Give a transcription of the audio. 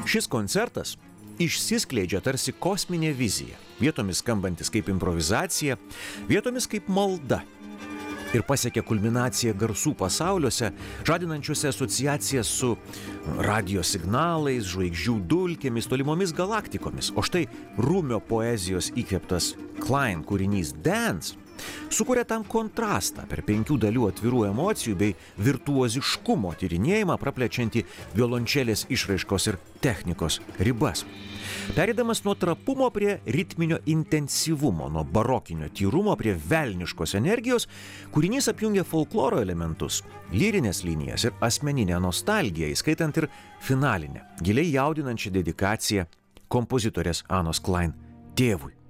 Šis koncertas išsiskleidžia tarsi kosminė vizija, vietomis skambantis kaip improvizacija, vietomis kaip malda. Ir pasiekia kulminaciją garsų pasauliuose, žadinančiuose asociacijas su radijo signalais, žvaigždžių dulkėmis, tolimomis galaktikomis. O štai Rumio poezijos įkvėptas Klein kūrinys Dance sukuria tam kontrastą per 5 dalių atvirų emocijų bei virtuoziškumo tyrinėjimą, praplečiantį violončelės išraiškos ir technikos ribas. Pereidamas nuo trapumo prie ritminio intensyvumo, nuo barokinio tyrumo prie velniškos energijos, kūrinys apjungia folkloro elementus, lyrinės linijas ir asmeninę nostalgiją, įskaitant ir finalinę, giliai jaudinančią dedikaciją kompozitorės Anos Klein tėvui.